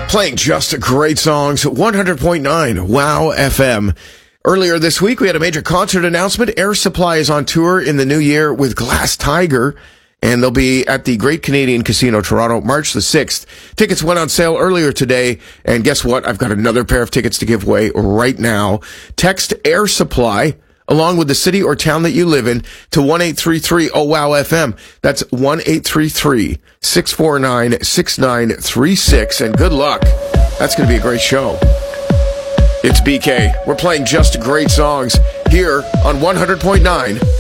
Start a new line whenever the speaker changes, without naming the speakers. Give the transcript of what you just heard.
Playing just great songs, 100.9 WOW FM. Earlier this week, we had a major concert announcement. Air Supply is on tour in the new year with Glass Tiger, and they'll be at the Great Canadian Casino, Toronto, March the 6th. Tickets went on sale earlier today, and guess what? I've got another pair of tickets to give away right now. Text Air Supply along with the city or town that you live in, to 1-833-OWOW-FM. That's 1-833-649-6936. And good luck. That's going to be a great show. It's BK. We're playing just great songs here on 100.9